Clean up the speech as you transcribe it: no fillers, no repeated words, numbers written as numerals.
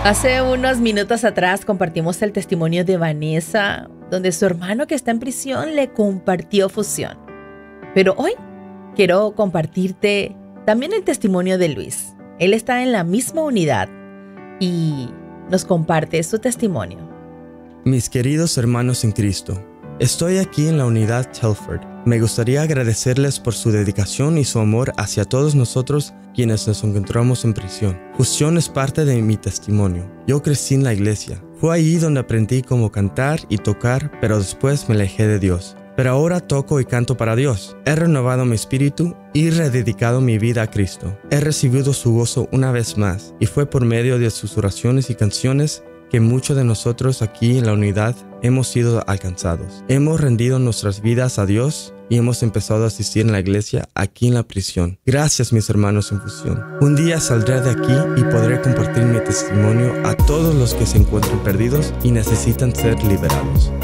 Hace unos minutos atrás compartimos el testimonio de Vanessa, donde su hermano que está en prisión le compartió Fusión. Pero hoy quiero compartirte también el testimonio de Luis. Él está en la misma unidad y nos comparte su testimonio. Mis queridos hermanos en Cristo, estoy aquí en la unidad Telford. Me gustaría agradecerles por su dedicación y su amor hacia todos nosotros quienes nos encontramos en prisión. Fusión es parte de mi testimonio. Yo crecí en la iglesia. Fue allí donde aprendí cómo cantar y tocar, pero después me alejé de Dios. Pero ahora toco y canto para Dios. He renovado mi espíritu y rededicado mi vida a Cristo. He recibido su gozo una vez más, y fue por medio de sus oraciones y canciones que muchos de nosotros aquí en la unidad hemos sido alcanzados. Hemos rendido nuestras vidas a Dios y hemos empezado a asistir en la iglesia aquí en la prisión. Gracias, mis hermanos en Fusión. Un día saldré de aquí y podré compartir mi testimonio a todos los que se encuentran perdidos y necesitan ser liberados.